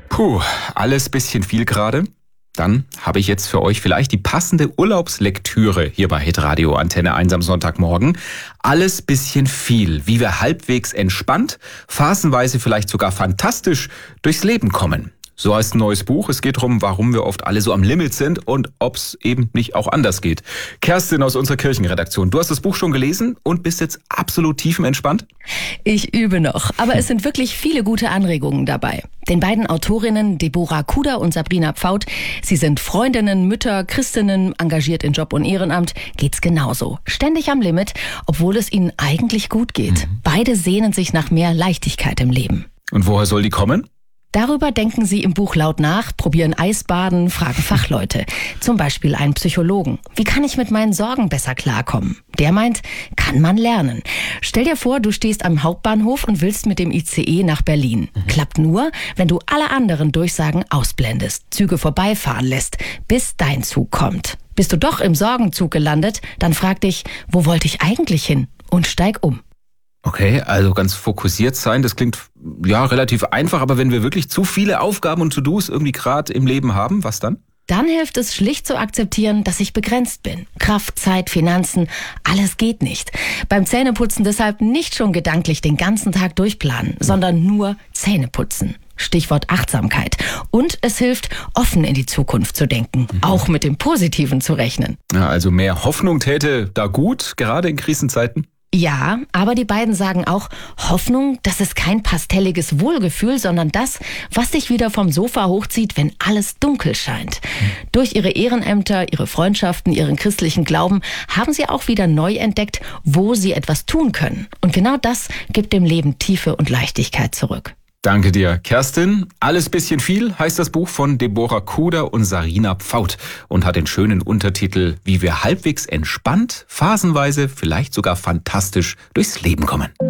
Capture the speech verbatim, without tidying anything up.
Puh, alles bisschen viel gerade. Dann habe ich jetzt für euch vielleicht die passende Urlaubslektüre hier bei Hitradio Antenne eins am Sonntagmorgen. Alles bisschen viel, wie wir halbwegs entspannt, phasenweise vielleicht sogar fantastisch durchs Leben kommen. So heißt ein neues Buch. Es geht darum, warum wir oft alle so am Limit sind und ob es eben nicht auch anders geht. Kerstin aus unserer Kirchenredaktion, du hast das Buch schon gelesen und bist jetzt absolut tiefenentspannt? Ich übe noch, aber es sind wirklich viele gute Anregungen dabei. Den beiden Autorinnen Deborah Kuder und Sabrina Pfaut, sie sind Freundinnen, Mütter, Christinnen, engagiert in Job und Ehrenamt, geht's genauso. Ständig am Limit, obwohl es ihnen eigentlich gut geht. Mhm. Beide sehnen sich nach mehr Leichtigkeit im Leben. Und woher soll die kommen? Darüber denken sie im Buch laut nach, probieren Eisbaden, fragen Fachleute. Zum Beispiel einen Psychologen. Wie kann ich mit meinen Sorgen besser klarkommen? Der meint, kann man lernen. Stell dir vor, du stehst am Hauptbahnhof und willst mit dem I C E nach Berlin. Mhm. Klappt nur, wenn du alle anderen Durchsagen ausblendest, Züge vorbeifahren lässt, bis dein Zug kommt. Bist du doch im Sorgenzug gelandet, dann frag dich, wo wollte ich eigentlich hin? Und steig um. Okay, also ganz fokussiert sein, das klingt ja relativ einfach, aber wenn wir wirklich zu viele Aufgaben und To-Dos irgendwie gerade im Leben haben, was dann? Dann hilft es schlicht zu akzeptieren, dass ich begrenzt bin. Kraft, Zeit, Finanzen, alles geht nicht. Beim Zähneputzen deshalb nicht schon gedanklich den ganzen Tag durchplanen, sondern nur Zähne putzen. Stichwort Achtsamkeit. Und es hilft, offen in die Zukunft zu denken, mhm. auch mit dem Positiven zu rechnen. Ja, also mehr Hoffnung täte da gut, gerade in Krisenzeiten? Ja, aber die beiden sagen auch, Hoffnung, das ist kein pastelliges Wohlgefühl, sondern das, was dich wieder vom Sofa hochzieht, wenn alles dunkel scheint. Mhm. Durch ihre Ehrenämter, ihre Freundschaften, ihren christlichen Glauben haben sie auch wieder neu entdeckt, wo sie etwas tun können. Und genau das gibt dem Leben Tiefe und Leichtigkeit zurück. Danke dir, Kerstin. Alles bisschen viel heißt das Buch von Deborah Kuder und Sabrina Pfaut und hat den schönen Untertitel Wie wir halbwegs entspannt, phasenweise, vielleicht sogar fantastisch durchs Leben kommen.